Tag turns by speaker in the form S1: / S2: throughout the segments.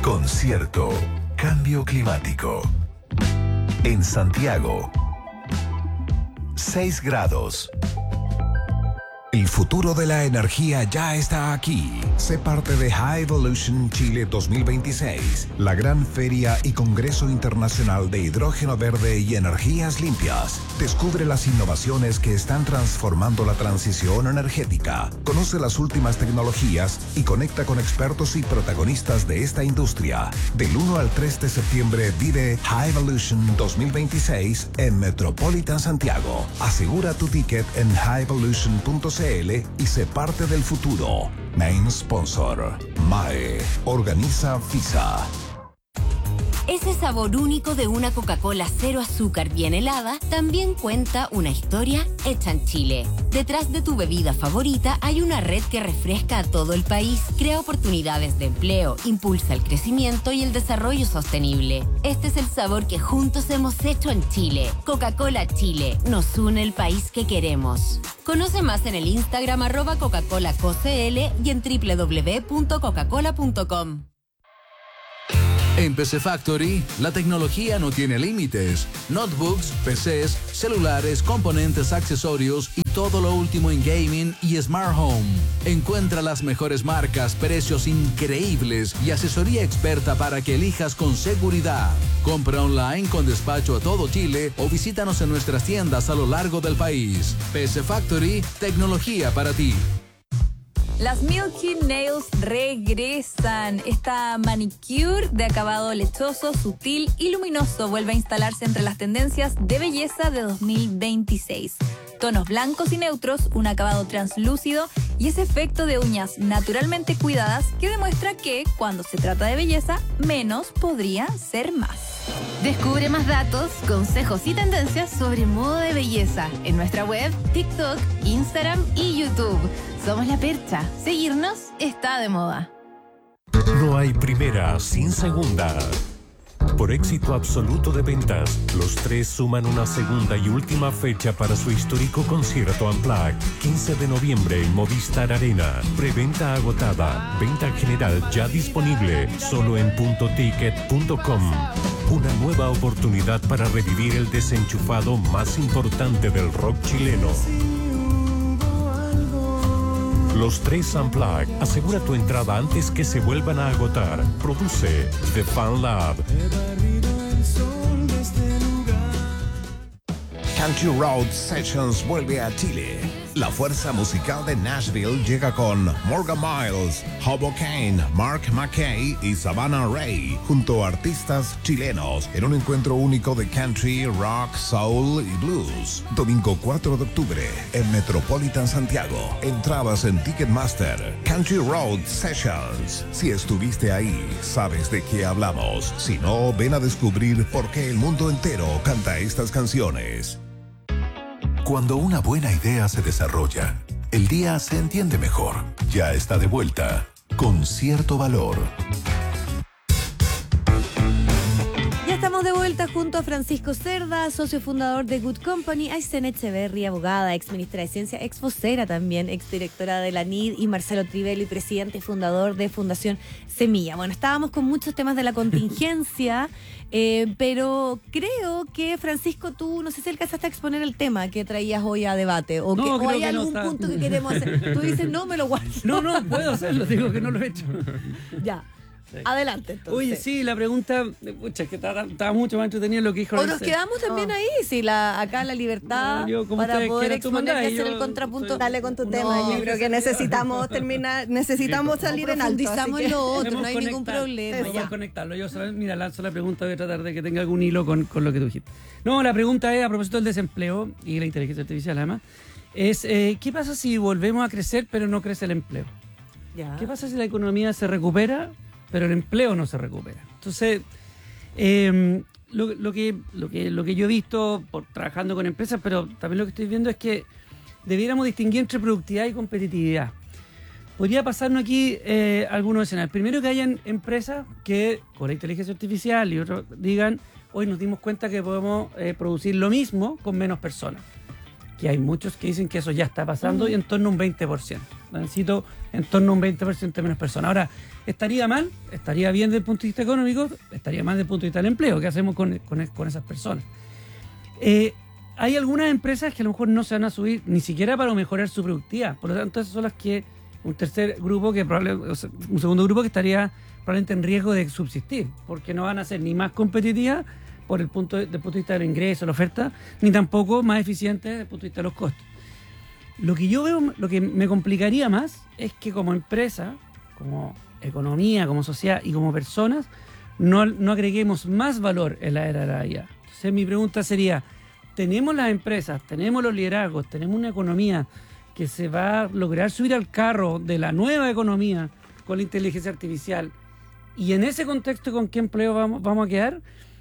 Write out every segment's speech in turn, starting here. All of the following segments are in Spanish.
S1: Concierto Cambio Climático. En Santiago, 6 grados. El futuro de la energía ya está aquí. Sé parte de High Evolution Chile 2026, la gran feria y congreso internacional de hidrógeno verde y energías limpias. Descubre las innovaciones que están transformando la transición energética. Conoce las últimas tecnologías y conecta con expertos y protagonistas de esta industria. Del 1 al 3 de septiembre vive High Evolution 2026 en Metropolitan Santiago. Asegura tu ticket en highevolution.cl y sé parte del futuro. Main sponsor, MAE. Organiza FISA.
S2: Ese sabor único de una Coca-Cola cero azúcar bien helada también cuenta una historia hecha en Chile. Detrás de tu bebida favorita hay una red que refresca a todo el país, crea oportunidades de empleo, impulsa el crecimiento y el desarrollo sostenible. Este es el sabor que juntos hemos hecho en Chile. Coca-Cola Chile, nos une el país que queremos. Conoce más en el Instagram @Coca-ColaCoCL y en www.coca-cola.com.
S3: En PC Factory, la tecnología no tiene límites. Notebooks, PCs, celulares, componentes, accesorios y todo lo último en gaming y smart home. Encuentra las mejores marcas, precios increíbles y asesoría experta para que elijas con seguridad. Compra online con despacho a todo Chile o visítanos en nuestras tiendas a lo largo del país. PC Factory, tecnología para ti.
S4: Las Milky Nails regresan. Esta manicure de acabado lechoso, sutil y luminoso vuelve a instalarse entre las tendencias de belleza de 2026. Tonos blancos y neutros, un acabado translúcido y ese efecto de uñas naturalmente cuidadas que demuestra que, cuando se trata de belleza, menos podría ser más.
S5: Descubre más datos, consejos y tendencias sobre moda de belleza en nuestra web, TikTok, Instagram y YouTube. Somos La Percha. Seguirnos está de moda.
S6: No hay primera sin segunda. Por éxito absoluto de ventas, los tres suman una segunda y última fecha para su histórico concierto Unplugged. 15 de noviembre en Movistar Arena. Preventa agotada. Venta general ya disponible. Solo en puntoticket.com. Una nueva oportunidad para revivir el desenchufado más importante del rock chileno. Los tres Unplugged. Asegura tu entrada antes que se vuelvan a agotar. Produce The Fan Lab.
S1: Country Road Sessions vuelve a Chile. La fuerza musical de Nashville llega con Morgan Miles, Hobo Kane, Mark McKay y Savannah Ray, junto a artistas chilenos, en un encuentro único de country, rock, soul y blues. Domingo 4 de octubre en Metropolitan Santiago. Entradas en Ticketmaster. Country Road Sessions. Si estuviste ahí, sabes de qué hablamos. Si no, ven a descubrir por qué el mundo entero canta estas canciones. Cuando una buena idea se desarrolla, el día se entiende mejor. Ya está de vuelta. Con cierto valor.
S7: Ya estamos de vuelta junto a Francisco Cerda, socio fundador de Good Company, Aysén Echeverry, abogada, ex ministra de Ciencia, ex vocera también, ex directora de la NID, y Marcelo Trivelli, presidente y fundador de Fundación Semilla. Bueno, estábamos con muchos temas de la contingencia, pero creo que, Francisco, tú no sé si alcanzaste a exponer el tema que traías hoy a debate, o,
S8: no,
S7: o hay
S8: que
S7: algún punto que queremos hacer. Tú dices, no, me lo guardo.
S8: No, puedo hacerlo, digo que no lo he hecho.
S7: Ya. Sí. Adelante, entonces.
S8: Oye, sí, la pregunta, pucha, es que estaba mucho más entretenido lo que dijo.
S7: O nos quedamos también ahí, si acá la libertad, para poder exponer y hacer el contrapunto.
S9: Dale con tu tema, yo creo que necesitamos salir en alto.
S7: Profundizamos en lo otro, no hay ningún problema.
S8: Vamos a conectarlo. Yo lanzo la pregunta, voy a tratar de que tenga algún hilo con lo que tú dijiste. No, la pregunta es, a propósito del desempleo y la inteligencia artificial además, es ¿qué pasa si volvemos a crecer pero no crece el empleo?
S7: Ya.
S8: ¿Qué pasa si la economía se recupera pero el empleo no se recupera? Entonces, lo que yo he visto trabajando con empresas, pero también lo que estoy viendo es que debiéramos distinguir entre productividad y competitividad. Podría pasarnos aquí algunos escenarios. Primero, que hayan empresas que con la inteligencia artificial y otros digan, hoy nos dimos cuenta que podemos producir lo mismo con menos personas. que hay muchos que dicen que eso ya está pasando y en torno a un 20%. Necesito en torno a un 20% de menos personas. Ahora, ¿estaría mal? ¿Estaría bien desde el punto de vista económico? ¿Estaría mal desde el punto de vista del empleo? ¿Qué hacemos con esas personas? Hay algunas empresas que a lo mejor no se van a subir ni siquiera para mejorar su productividad. Por lo tanto, esas son las que un tercer grupo, un segundo grupo que estaría probablemente en riesgo de subsistir, porque no van a ser ni más competitivas por el punto de vista del ingreso, la oferta, ni tampoco más eficientes desde el punto de vista de los costos. Lo que yo veo, lo que me complicaría más es que como empresa, como economía, como sociedad y como personas, no agreguemos más valor en la era de la IA. Entonces mi pregunta sería, ¿tenemos las empresas, tenemos los liderazgos, tenemos una economía que se va a lograr subir al carro de la nueva economía con la inteligencia artificial? Y en ese contexto, ¿con qué empleo vamos a quedar?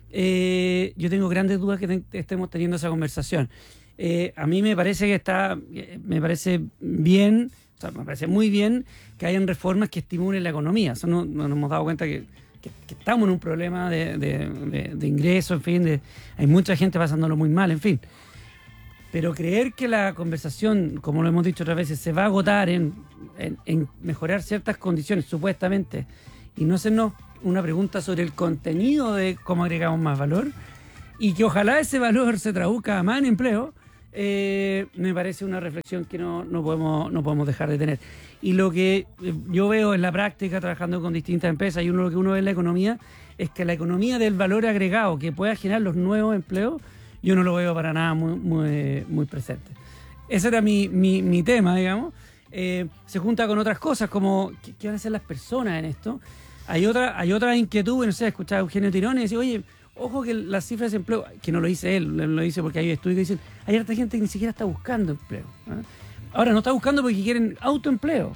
S8: Yo tengo grandes dudas que estemos teniendo esa conversación. A mí me parece me parece bien, o sea, me parece muy bien que hayan reformas que estimulen la economía. Eso no nos hemos dado cuenta que estamos en un problema de ingresos, en fin, hay mucha gente pasándolo muy mal, en fin. Pero creer que la conversación, como lo hemos dicho otras veces, se va a agotar en mejorar ciertas condiciones, supuestamente, y no hacernos una pregunta sobre el contenido de cómo agregamos más valor, y que ojalá ese valor se traduzca más en empleo, me parece una reflexión que no podemos dejar de tener. Y lo que yo veo en la práctica, trabajando con distintas empresas, y lo que uno ve en la economía, es que la economía del valor agregado que pueda generar los nuevos empleos, yo no lo veo para nada muy presente. Ese era mi tema, digamos. Se junta con otras cosas, como ¿qué van a hacer las personas en esto? Hay otra inquietud, no sé, escuchar a Eugenio Tirone y decir, oye, ojo que las cifras de empleo, que no lo dice él, lo dice porque hay estudios que dicen, hay harta gente que ni siquiera está buscando empleo. Ahora, no está buscando porque quieren autoempleo.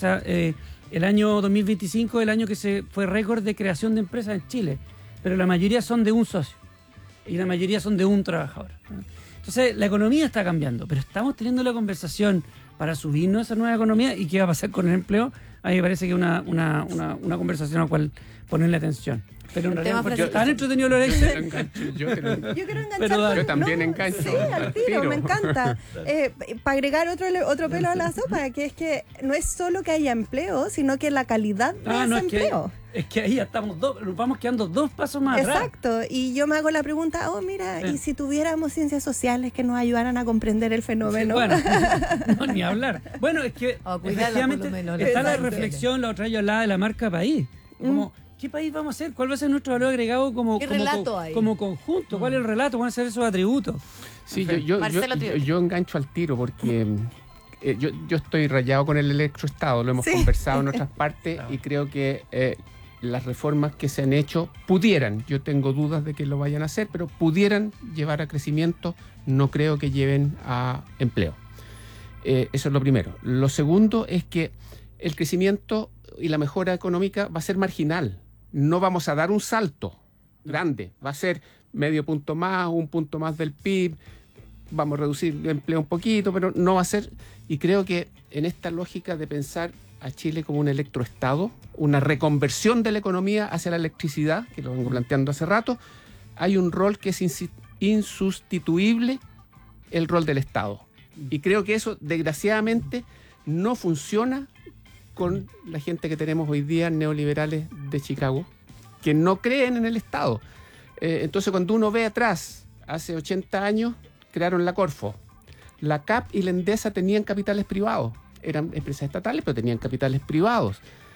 S8: El año 2025 es el año que fue récord de creación de empresas en Chile, pero la mayoría son de un socio y la mayoría son de un trabajador. Entonces, la economía está cambiando, pero estamos teniendo la conversación para subirnos a esa nueva economía y qué va a pasar con el empleo. A mí me parece que es una conversación a la cual ponerle atención. Pero en realidad, porque tan entretenido lo eres.
S9: Yo quiero enganchar.
S10: Yo también engancho.
S9: Sí, al tiro, me encanta. Para agregar otro pelo a la sopa, que es que no es solo que haya empleo, sino que la calidad de ese empleo.
S8: Es que ahí ya nos vamos quedando 2 pasos más atrás.
S9: Exacto, y yo me hago la pregunta, mira, ¿y si tuviéramos ciencias sociales que nos ayudaran a comprender el fenómeno?
S8: Sí, bueno, no, ni hablar. Bueno, es que efectivamente está la reflexión, la otra yo hablaba de la marca país. Como, ¿qué país vamos a ser? ¿Cuál va a ser nuestro valor agregado como conjunto? ¿Cuál es el relato? ¿Cuáles van a ser esos atributos?
S10: Sí, yo engancho al tiro porque yo estoy rayado con el electroestado, lo hemos conversado en otras partes y creo que las reformas que se han hecho pudieran, yo tengo dudas de que lo vayan a hacer, pero pudieran llevar a crecimiento, no creo que lleven a empleo. Eso es lo primero. Lo segundo es que el crecimiento y la mejora económica va a ser marginal. No vamos a dar un salto grande, va a ser medio punto más, 1 punto más del PIB, vamos a reducir el empleo un poquito, pero no va a ser, y creo que en esta lógica de pensar a Chile como un electroestado, una reconversión de la economía hacia la electricidad, que lo vengo planteando hace rato, hay un rol que es insustituible, el rol del Estado. Y creo que eso, desgraciadamente, no funciona con la gente que tenemos hoy día, neoliberales de Chicago, que no creen en el Estado. Entonces, cuando uno ve atrás, hace 80 años, crearon la Corfo. La CAP y la Endesa tenían capitales privados. Eran empresas estatales, pero tenían capitales privados.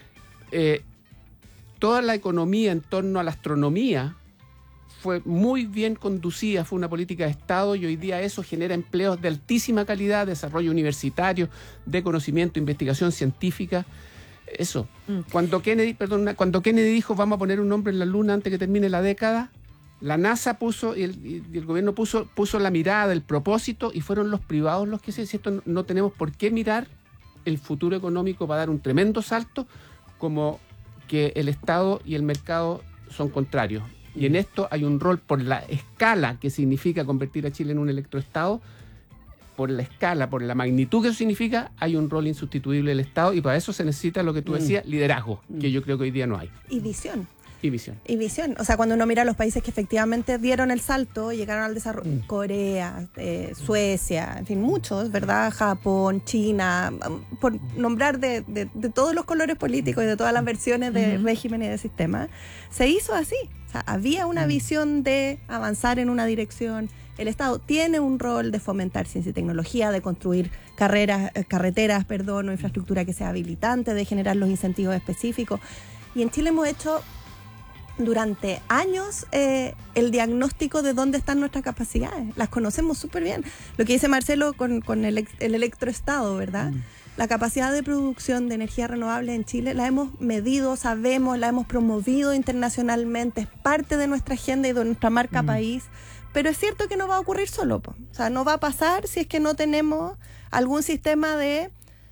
S10: Toda la economía en torno a la astronomía fue muy bien conducida, fue una política de Estado y hoy día eso genera empleos de altísima calidad, desarrollo universitario, de conocimiento, investigación científica. Eso. Cuando Kennedy dijo vamos a poner un hombre en la luna antes que termine la década, la NASA puso y el gobierno puso la mirada, el propósito, y fueron los privados los que se decían, no tenemos por qué mirar el futuro económico para dar un tremendo salto, como que el Estado y el mercado son contrarios. Y en esto hay un rol por la escala que significa convertir a Chile en un electroestado, por la escala, por la magnitud que eso significa, hay un rol insustituible del Estado y para eso se necesita lo que tú decías, liderazgo, que yo creo que hoy día no hay.
S9: Y visión.
S10: Y visión.
S9: Y visión. O sea, cuando uno mira los países que efectivamente dieron el salto, llegaron al desarrollo, Corea, Suecia, en fin, muchos, ¿verdad? Japón, China, por nombrar de todos los colores políticos y de todas las versiones de régimen y de sistema, se hizo así. O sea, había una visión de avanzar en una dirección. El Estado tiene un rol de fomentar ciencia y tecnología, de construir carreteras, o infraestructura que sea habilitante, de generar los incentivos específicos. Y en Chile hemos hecho durante años el diagnóstico de dónde están nuestras capacidades. Las conocemos súper bien. Lo que dice Marcelo con el electroestado, ¿verdad? La capacidad de producción de energía renovable en Chile la hemos medido, sabemos, la hemos promovido internacionalmente, es parte de nuestra agenda y de nuestra marca país. Pero es cierto que no va a ocurrir solo. O sea, no va a pasar si es que no tenemos algún sistema de,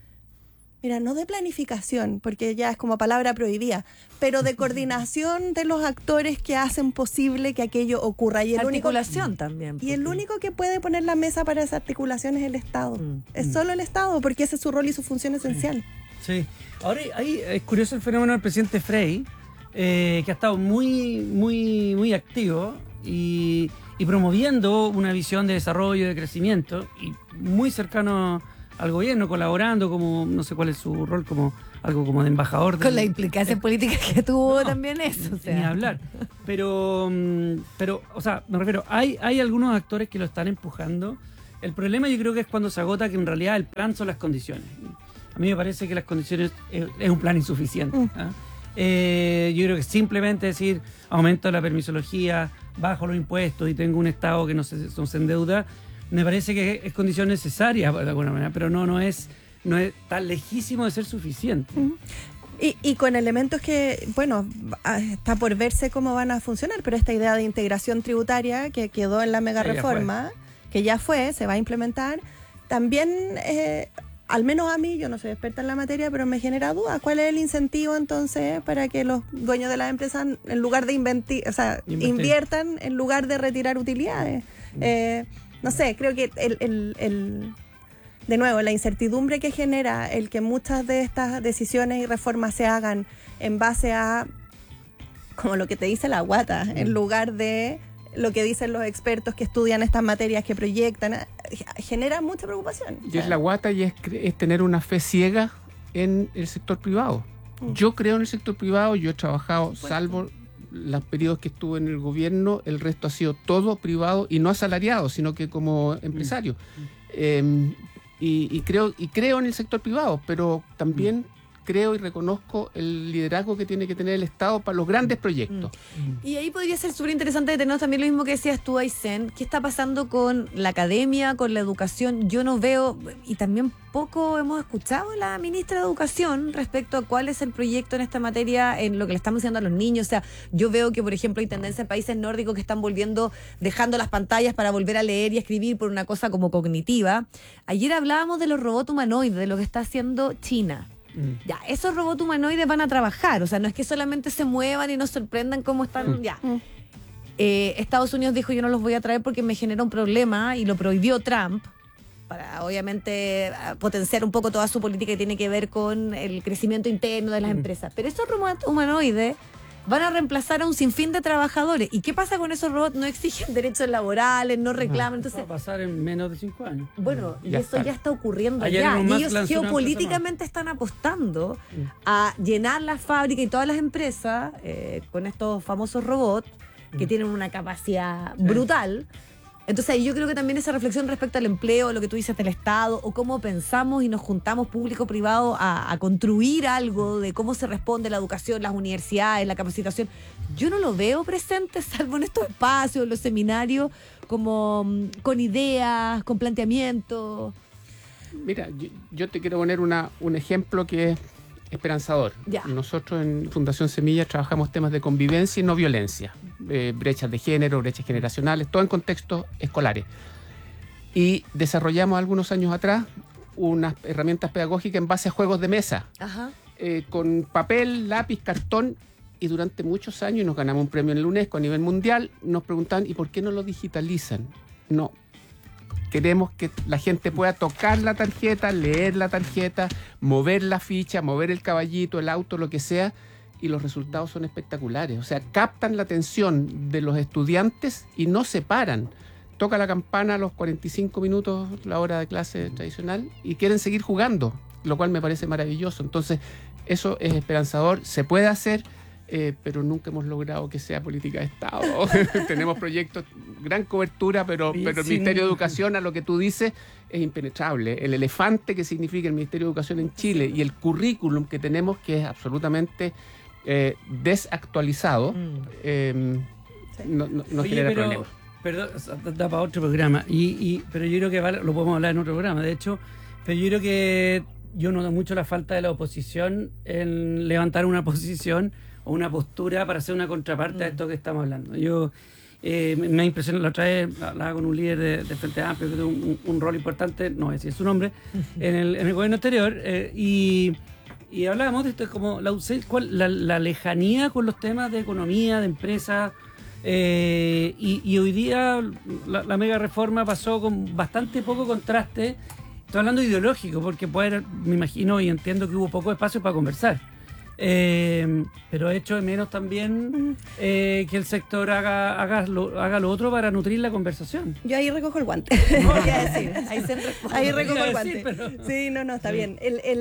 S9: no de planificación, porque ya es como palabra prohibida, pero de coordinación de los actores que hacen posible que aquello ocurra. Y
S7: articulación también.
S9: Y el único que puede poner la mesa para esa articulación es el Estado. Es solo el Estado, porque ese es su rol y su función esencial.
S8: Sí. Ahora ahí es curioso el fenómeno del presidente Frey, que ha estado muy activo y promoviendo una visión de desarrollo, de crecimiento, y muy cercano al gobierno, colaborando como, no sé cuál es su rol, como algo como de embajador.
S7: Con la implicancia política que tuvo también eso. O sea.
S8: Ni hablar. Pero, o sea, me refiero, hay algunos actores que lo están empujando. El problema yo creo que es cuando se agota que en realidad el plan son las condiciones. A mí me parece que las condiciones es un plan insuficiente. Yo creo que simplemente decir aumento la permisología, bajo los impuestos y tengo un Estado que no se endeuda, me parece que es condición necesaria de alguna manera, pero no es tan lejísimo de ser suficiente.
S9: Y con elementos que, está por verse cómo van a funcionar, pero esta idea de integración tributaria que quedó en la mega reforma, que ya se va a implementar, también, al menos a mí, yo no soy experta en la materia, pero me genera dudas. ¿Cuál es el incentivo entonces para que los dueños de las empresas, en lugar de inviertan en lugar de retirar utilidades? No sé, creo que de nuevo, la incertidumbre que genera el que muchas de estas decisiones y reformas se hagan en base a, como lo que te dice la guata, en lugar de lo que dicen los expertos que estudian estas materias, que proyectan, genera mucha preocupación.
S10: Y es la guata y es tener una fe ciega en el sector privado. Yo creo en el sector privado, yo he trabajado, salvo los periodos que estuve en el gobierno, el resto ha sido todo privado y no asalariado, sino que como empresario. Y creo en el sector privado, pero también creo y reconozco el liderazgo que tiene que tener el Estado para los grandes proyectos.
S7: Y ahí podría ser súper interesante detenernos también lo mismo que decías tú, Aysén. ¿Qué está pasando con la academia, con la educación? Yo no veo, y también poco hemos escuchado a la ministra de Educación respecto a cuál es el proyecto en esta materia, en lo que le estamos haciendo a los niños. O sea, yo veo que, por ejemplo, hay tendencia en países nórdicos que están dejando las pantallas para volver a leer y escribir por una cosa como cognitiva. Ayer hablábamos de los robots humanoides, de lo que está haciendo China. Ya, esos robots humanoides van a trabajar, o sea, no es que solamente se muevan y nos sorprendan cómo están, Estados Unidos dijo, yo no los voy a traer porque me genera un problema, y lo prohibió Trump, para obviamente potenciar un poco toda su política que tiene que ver con el crecimiento interno de las empresas. Pero esos robots humanoides van a reemplazar a un sinfín de trabajadores. ¿Y qué pasa con esos robots? No exigen derechos laborales, no reclaman. Entonces,
S8: va a pasar en menos de 5 años.
S7: Bueno, y eso ya está ocurriendo allá. Y ellos geopolíticamente están apostando a llenar las fábricas y todas las empresas con estos famosos robots que tienen una capacidad brutal. Entonces yo creo que también esa reflexión respecto al empleo, lo que tú dices del Estado, o cómo pensamos y nos juntamos público-privado a construir algo de cómo se responde la educación, las universidades, la capacitación, yo no lo veo presente, salvo en estos espacios, en los seminarios, como con ideas, con planteamientos.
S10: Mira, yo te quiero poner un ejemplo que es esperanzador. Nosotros en Fundación Semilla trabajamos temas de convivencia y no violencia, brechas de género, brechas generacionales, todo en contextos escolares. Y desarrollamos algunos años atrás unas herramientas pedagógicas en base a juegos de mesa, con papel, lápiz, cartón, y durante muchos años, y nos ganamos un premio en la UNESCO a nivel mundial, nos preguntaban, ¿y por qué no lo digitalizan? No. Queremos que la gente pueda tocar la tarjeta, leer la tarjeta, mover la ficha, mover el caballito, el auto, lo que sea, y los resultados son espectaculares. O sea, captan la atención de los estudiantes y no se paran. Toca la campana a los 45 minutos, la hora de clase tradicional, y quieren seguir jugando, lo cual me parece maravilloso. Entonces, eso es esperanzador, se puede hacer, pero nunca hemos logrado que sea política de Estado. Tenemos proyectos, gran cobertura, pero el Ministerio de Educación, a lo que tú dices, es impenetrable. El elefante que significa el Ministerio de Educación en Chile y el currículum que tenemos, que es absolutamente desactualizado, no genera problemas.
S8: Perdón, da para otro programa, pero yo creo que lo podemos hablar en otro programa, de hecho, pero yo creo que yo noto mucho la falta de la oposición en levantar una posición o una postura para hacer una contraparte a esto que estamos hablando. Yo me ha impresionado, la otra vez hablaba con un líder de Frente Amplio que tuvo un rol importante, no voy a decir su nombre, en el gobierno anterior, y hablábamos de esto, como la lejanía con los temas de economía, de empresas, y hoy día la mega reforma pasó con bastante poco contraste. Estoy hablando ideológico, porque me imagino y entiendo que hubo poco espacio para conversar. Pero echo de menos también que el sector haga lo otro para nutrir la conversación.
S9: Yo ahí recojo el guante. Voy a decir. Ahí recojo el guante. Sí, no, está bien.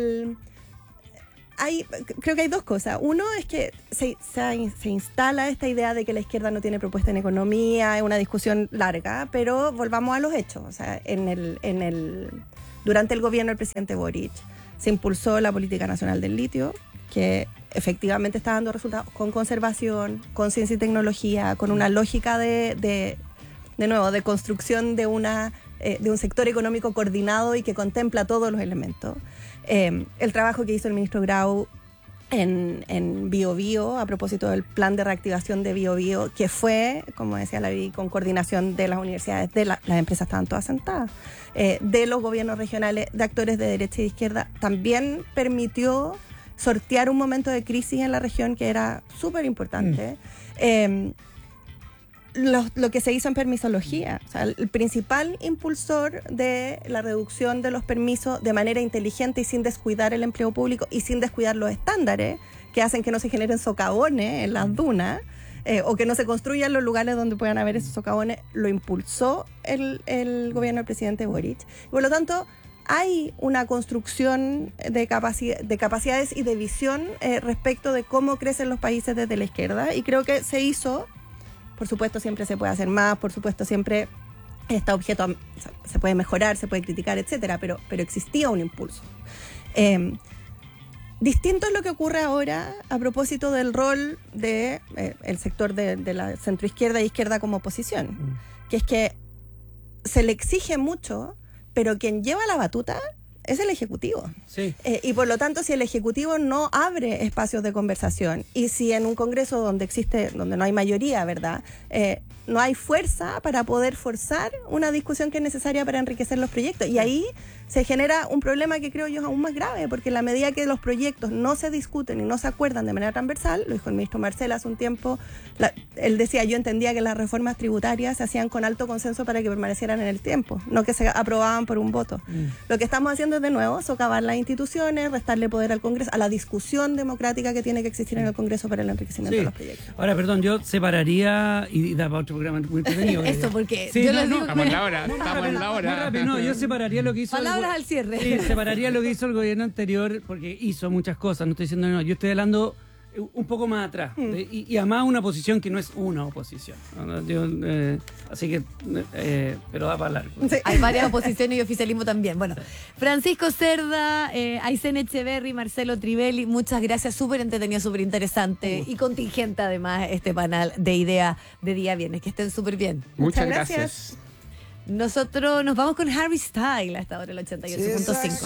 S9: Creo que hay dos cosas. Uno es que se instala esta idea de que la izquierda no tiene propuesta en economía, es una discusión larga, pero volvamos a los hechos. O sea, durante el gobierno del presidente Boric se impulsó la política nacional del litio, que efectivamente está dando resultados con conservación, con ciencia y tecnología, con una lógica de construcción de un sector económico coordinado y que contempla todos los elementos. El trabajo que hizo el ministro Grau en BioBio, a propósito del plan de reactivación de BioBio, que fue, como decía Lavi, con coordinación de las universidades, las empresas estaban todas sentadas, de los gobiernos regionales, de actores de derecha y de izquierda, también permitió sortear un momento de crisis en la región que era súper importante. Lo que se hizo en permisología, o sea, el principal impulsor de la reducción de los permisos de manera inteligente y sin descuidar el empleo público y sin descuidar los estándares que hacen que no se generen socavones en las dunas, o que no se construyan los lugares donde puedan haber esos socavones, lo impulsó el gobierno del presidente Boric. Por lo tanto, hay una construcción de capacidades y de visión respecto de cómo crecen los países desde la izquierda, y creo que se hizo. Por supuesto, siempre se puede hacer más, por supuesto, siempre está objeto, se puede mejorar, se puede criticar, etcétera, pero existía un impulso. Distinto es lo que ocurre ahora a propósito del rol del sector de la centroizquierda e izquierda como oposición, que es que se le exige mucho, pero quien lleva la batuta es el Ejecutivo.
S8: Sí.
S9: Y por lo tanto, si el Ejecutivo no abre espacios de conversación y si en un Congreso donde no hay mayoría, ¿verdad?, no hay fuerza para poder forzar una discusión que es necesaria para enriquecer los proyectos. Y ahí se genera un problema que creo yo es aún más grave, porque en la medida que los proyectos no se discuten y no se acuerdan de manera transversal, lo dijo el ministro Marcel hace un tiempo, él decía, yo entendía que las reformas tributarias se hacían con alto consenso para que permanecieran en el tiempo, no que se aprobaban por un voto. Lo que estamos haciendo es, de nuevo, socavar las instituciones, restarle poder al Congreso, a la discusión democrática que tiene que existir en el Congreso para el enriquecimiento de los proyectos.
S8: Ahora, perdón, yo separaría, y da para otro programa muy entretenido.
S7: Eso, porque
S8: sí,
S7: yo les digo
S10: estamos en la hora.
S8: No, yo separaría lo que hizo...
S7: Palabras al cierre.
S8: Sí, separaría lo que hizo el gobierno anterior, porque hizo muchas cosas, no estoy diciendo no, yo estoy hablando un poco más atrás, y además una oposición que no es una oposición. Así que, pero da para largo.
S7: Sí. Hay varias oposiciones y oficialismo también. Bueno, Francisco Cerda, Aysén Echeverry, Marcelo Trivelli, muchas gracias, súper entretenido, súper interesante y contingente además este panel de ideas de día viernes. Que estén súper bien.
S10: Muchas gracias.
S7: Nosotros nos vamos con Harry Styles hasta ahora el 88.5.